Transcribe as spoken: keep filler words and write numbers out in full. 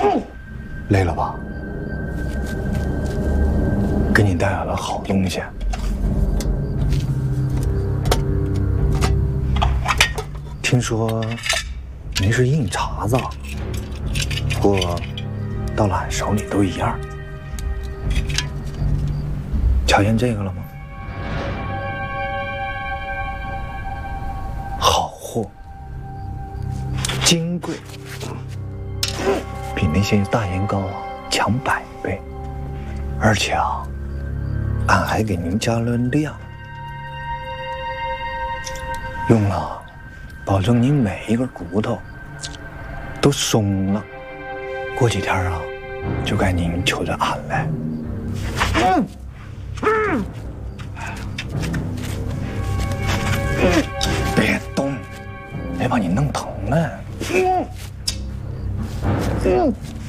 累了吧？给你带来了好东西。听说您是硬茬子，不过到了俺手里都一样。瞧见这个了吗？好货，金贵，比那些大烟膏啊强百倍，而且啊，俺还给您加了量，用了。 保证您每一个骨头都松了，过几天啊，就该您求着俺来。嗯嗯、别动，别把你弄疼了。嗯嗯